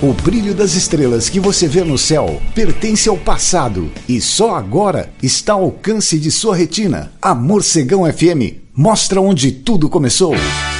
O brilho das estrelas que você vê no céu pertence ao passado e só agora está ao alcance de sua retina. A Morcegão FM mostra onde tudo começou.